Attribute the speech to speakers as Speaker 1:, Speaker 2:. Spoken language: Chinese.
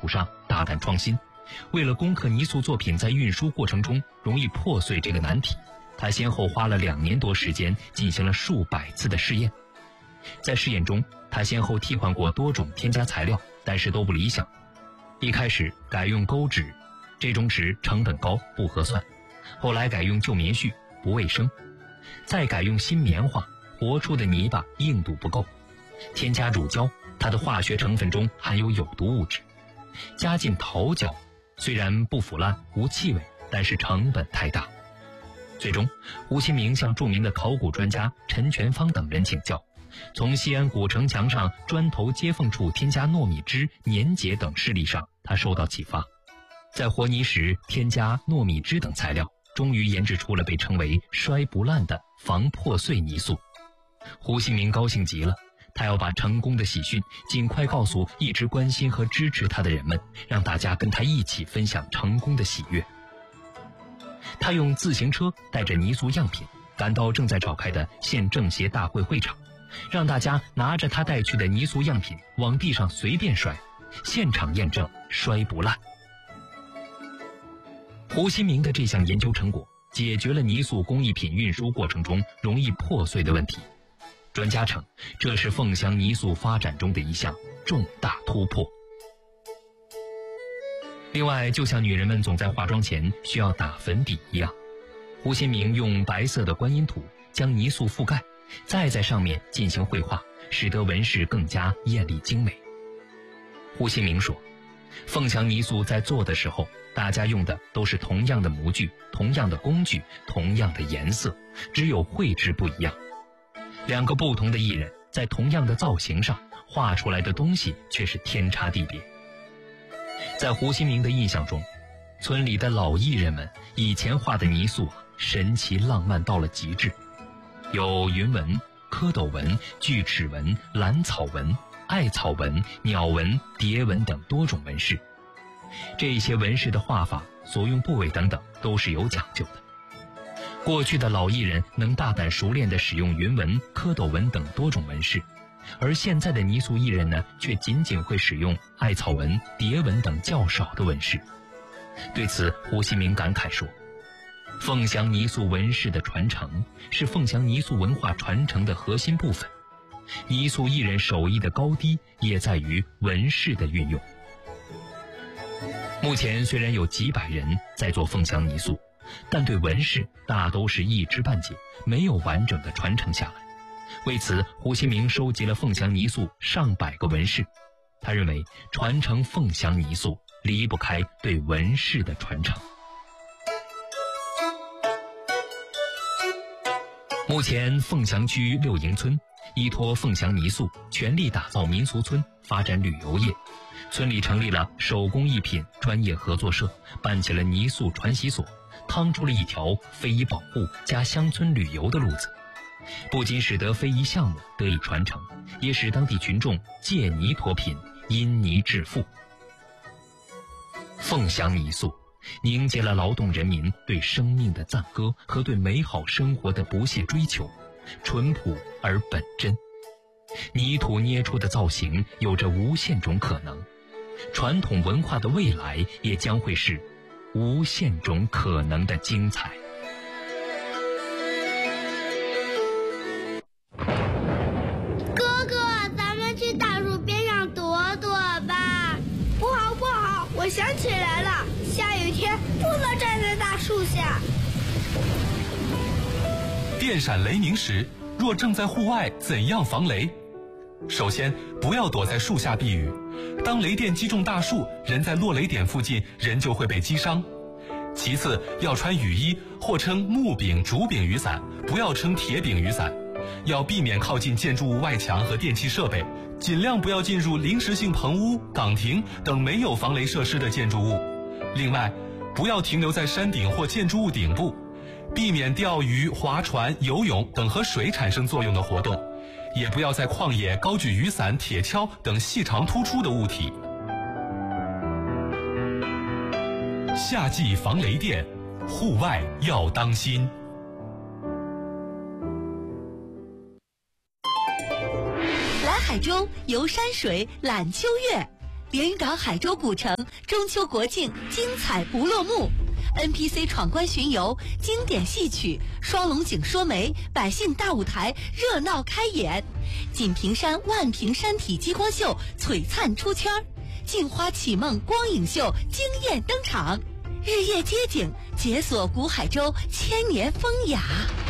Speaker 1: 途上大胆创新。为了攻克泥塑作品在运输过程中容易破碎这个难题，他先后花了2年多时间进行了数百次的试验。在试验中，他先后替换过多种添加材料，但是都不理想。一开始改用钩纸，这种纸成本高不合算，后来改用旧棉絮不卫生，再改用新棉花，活出的泥巴硬度不够，添加乳胶，它的化学成分中含有有毒物质，加进陶胶，虽然不腐烂无气味，但是成本太大。最终胡新明向著名的考古专家陈全芳等人请教，从西安古城墙上砖头接缝处添加糯米汁、粘结等事例上，他受到启发，在和泥时添加糯米汁等材料，终于研制出了被称为摔不烂的防破碎泥塑。胡新明高兴极了，他要把成功的喜讯尽快告诉一直关心和支持他的人们，让大家跟他一起分享成功的喜悦。他用自行车带着泥塑样品赶到正在召开的县政协大会会场，让大家拿着他带去的泥塑样品往地上随便摔，现场验证摔不烂。胡新明的这项研究成果解决了泥塑工艺品运输过程中容易破碎的问题。专家称，这是凤翔泥塑发展中的一项重大突破。另外，就像女人们总在化妆前需要打粉底一样，胡新明用白色的观音土将泥塑覆盖，再在上面进行绘画，使得纹饰更加艳丽精美。胡新明说，凤翔泥塑在做的时候，大家用的都是同样的模具、同样的工具、同样的颜色，只有绘制不一样。2个不同的艺人在同样的造型上画出来的东西却是天差地别。在胡新明的印象中，村里的老艺人们以前画的泥塑神奇浪漫到了极致，有云纹、蝌蚪纹、锯齿纹、兰草纹、艾草纹、鸟纹、蝶纹等多种纹饰。这些纹饰的画法、所用部位等等都是有讲究的。过去的老艺人能大胆熟练地使用云纹、蝌蚪纹等多种纹饰，而现在的泥塑艺人呢，却仅仅会使用艾草纹、蝶纹等较少的纹饰。对此，胡新明感慨说，凤翔泥塑纹饰的传承是凤翔泥塑文化传承的核心部分，泥塑艺人手艺的高低也在于纹饰的运用。目前虽然有几百人在做凤翔泥塑，但对纹饰大都是一知半解，没有完整的传承下来。为此，胡新明收集了凤翔泥塑上百个纹饰。他认为，传承凤翔泥塑离不开对纹饰的传承。目前，凤翔区六营村依托凤翔泥塑，全力打造民俗村，发展旅游业。村里成立了手工艺品专业合作社，办起了泥塑传习所，趟出了一条非遗保护加乡村旅游的路子，不仅使得非遗项目得以传承，也使当地群众借泥脱贫，因泥致富。凤翔泥塑凝结了劳动人民对生命的赞歌和对美好生活的不懈追求，淳朴而本真。泥土捏出的造型有着无限种可能，传统文化的未来也将会是无限种可能的精彩。
Speaker 2: 哥哥，咱们去大树边上躲躲吧。
Speaker 3: 不好不好，我想起来了，下雨天不能站在大树下。
Speaker 4: 电闪雷鸣时，若正在户外，怎样防雷？首先，不要躲在树下避雨。当雷电击中大树，人在落雷点附近，人就会被击伤。其次，要穿雨衣，或称木柄、竹柄雨伞，不要称铁柄雨伞。要避免靠近建筑物外墙和电气设备，尽量不要进入临时性棚屋、岗亭等没有防雷设施的建筑物。另外，不要停留在山顶或建筑物顶部，避免钓鱼、划船、游泳等和水产生作用的活动，也不要在旷野高举雨伞、铁锹等细长突出的物体。夏季防雷电，户外要当心。
Speaker 5: 来海中游山水、览秋月， 连云港海州古城中秋国庆精彩不落幕。NPC 闯关巡游，经典戏曲，双龙井说媒，百姓大舞台热闹开演。锦屏山万屏山体激光秀璀璨出圈，镜花启梦光影秀惊艳登场。日夜街景解锁古海州千年风雅。